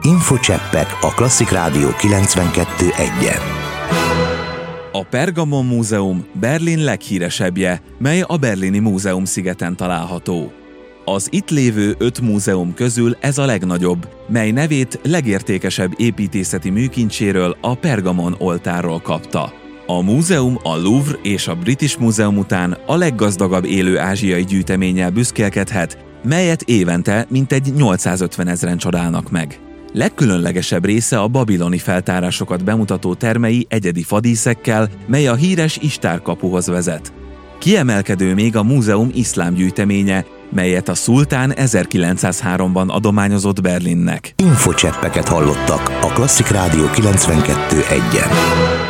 Infocseppek a Klasszik Rádió 92.1-en. A Pergamon Múzeum Berlin leghíresebbje, mely a berlini Múzeumszigeten található. Az itt lévő 5 múzeum közül ez a legnagyobb, mely nevét legértékesebb építészeti műkincséről, a Pergamon oltárról kapta. A múzeum a Louvre és a British Museum után a leggazdagabb élő ázsiai gyűjteménnyel büszkélkedhet, melyet évente mintegy 850 000-en csodálnak meg. Legkülönlegesebb része a babiloni feltárásokat bemutató termei egyedi fadíszekkel, mely a híres Istár-kapuhoz vezet. Kiemelkedő még a múzeum iszlám gyűjteménye, melyet a szultán 1903-ban adományozott Berlinnek. Infocseppeket hallottak a Klasszik Rádió 92.1-en.